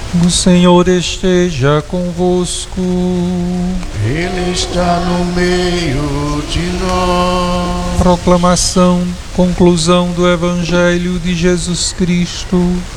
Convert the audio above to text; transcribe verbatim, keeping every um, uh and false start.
O Senhor esteja convosco. Ele está no meio de nós. Proclamação, conclusão do Evangelho de Jesus Cristo,